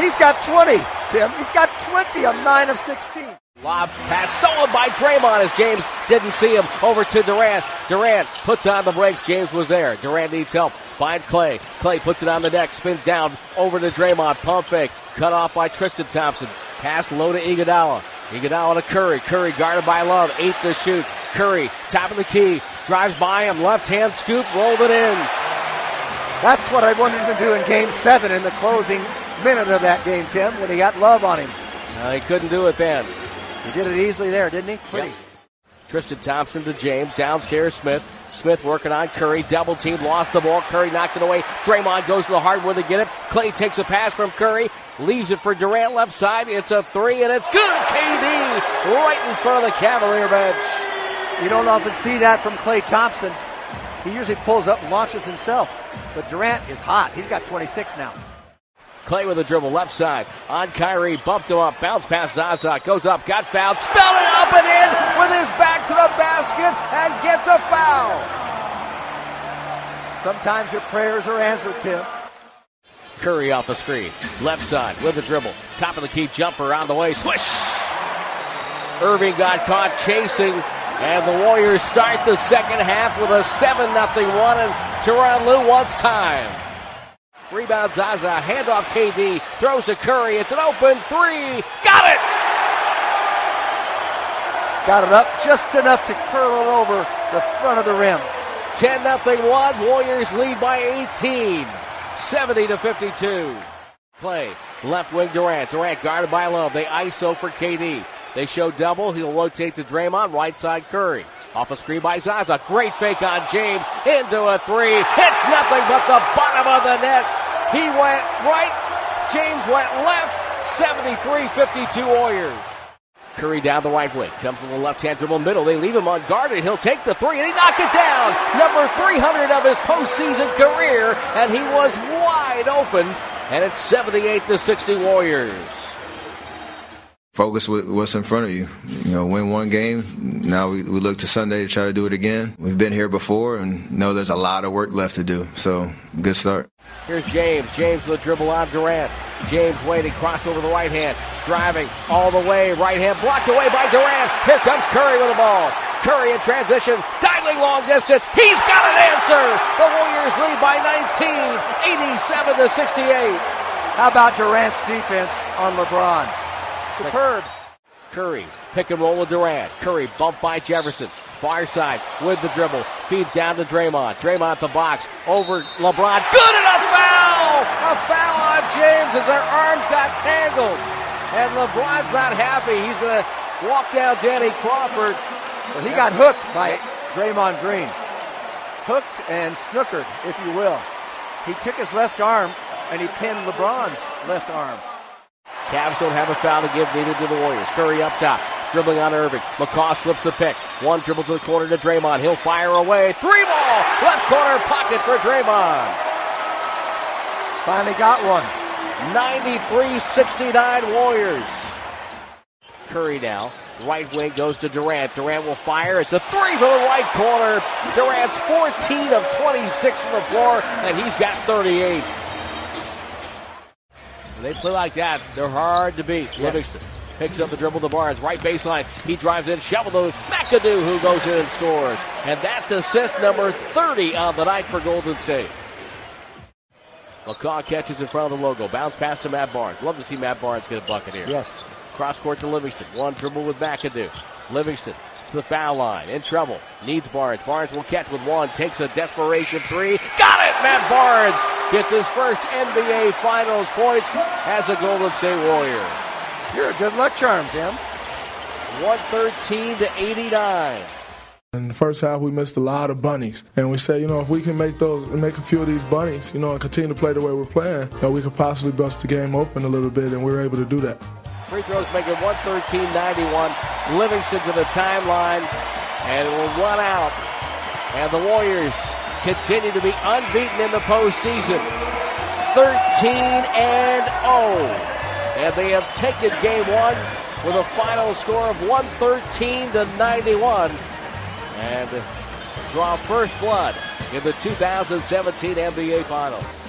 He's got 20, Tim. He's got 20 of 9 of 16. Lob pass stolen by Draymond as James didn't see him. Over to Durant. Durant puts on the brakes. James was there. Durant needs help. Finds Clay. Clay puts it on the deck. Spins down over to Draymond. Pump fake. Cut off by Tristan Thompson. Pass low to Iguodala. Iguodala to Curry. Curry guarded by Love. 8 to shoot. Curry, top of the key. Drives by him. Left hand scoop. Rolled it in. That's what I wanted him to do in Game 7 in the closing minute of that game, Tim, when he got Love on him. He couldn't do it then. He did it easily there, didn't he? Pretty. Yep. Tristan Thompson to James. Downstairs, Smith. Smith working on Curry. Double team. Lost the ball. Curry knocked it away. Draymond goes to the hardwood to get it. Clay takes a pass from Curry. Leaves it for Durant left side. It's a 3, and it's good. KD right in front of the Cavalier bench. You don't often see that from Klay Thompson. He usually pulls up and launches himself. But Durant is hot. He's got 26 now. Clay with a dribble, left side, on Kyrie, bumped him up, bounce past Zaza, goes up, got fouled, spelled it up and in with his back to the basket and gets a foul. Sometimes your prayers are answered, Tim. Curry off the screen, left side with a dribble, top of the key jumper on the way, swish! Irving got caught chasing, and the Warriors start the second half with a 7-0 one, and Tyronn Lue wants time. Rebound Zaza, handoff KD, throws to Curry, it's an open 3, got it! Got it up just enough to curl it over the front of the rim. 10-0 one, Warriors lead by 18, 70-52. Play, left wing Durant, Durant guarded by Love, they ISO for KD. They show double, he'll rotate to Draymond, right side Curry. Off a screen by Zaza. Great fake on James. Into a 3. Hits nothing but the bottom of the net. He went right. James went left. 73-52 Warriors. Curry down the right wing. Comes from the left-hand dribble middle. They leave him unguarded. He'll take the 3, and he knocked it down. Number 300 of his postseason career. And he was wide open. And it's 78-60 Warriors. Focus with what's in front of you. You know, win one game. Now we look to Sunday to try to do it again. We've been here before and know there's a lot of work left to do. So, good start. Here's James. James with a dribble on Durant. James waiting, cross over the right hand. Driving all the way. Right hand blocked away by Durant. Here comes Curry with the ball. Curry in transition. Dialing long distance. He's got an answer. The Warriors lead by 19. 87-68. How about Durant's defense on LeBron? Superb. Curry, pick and roll with Durant. Curry bumped by Jefferson. Far side with the dribble. Feeds down to Draymond. Draymond the box. Over LeBron. Good, and a foul! A foul on James as their arms got tangled. And LeBron's not happy. He's going to walk down Danny Crawford. Well, he got hooked by Draymond Green. Hooked and snookered, if you will. He took his left arm and he pinned LeBron's left arm. Cavs don't have a foul to give, neither do the Warriors. Curry up top, dribbling on Irving. McCaw slips the pick. One dribble to the corner to Draymond. He'll fire away. 3-ball! Left corner pocket for Draymond. Finally got one. 93-69 Warriors. Curry now. Right wing goes to Durant. Durant will fire. It's a 3 to the right corner. Durant's 14 of 26 from the floor, and he's got 38. They play like that, they're hard to beat. Yes. Livingston picks up the dribble to Barnes, right baseline. He drives in, shovel to McAdoo, who goes in and scores. And that's assist number 30 on the night for Golden State. McCaw catches in front of the logo. Bounce pass to Matt Barnes. Love to see Matt Barnes get a bucket here. Yes. Cross court to Livingston. One dribble with McAdoo. Livingston to the foul line. In trouble. Needs Barnes. Barnes will catch with one. Takes a desperation 3. Got it! Matt Barnes gets his first NBA Finals points as a Golden State Warrior. You're a good luck charm, Tim. 113-89. In the first half, we missed a lot of bunnies. And we said, if we can make a few of these bunnies, and continue to play the way we're playing, we could possibly bust the game open a little bit, and we were able to do that. Free throws make it 113-91. Livingston to the timeline, and it will run out. And the Warriors continue to be unbeaten in the postseason. 13-0. And they have taken game one with a final score of 113-91. And draw first blood in the 2017 NBA Finals.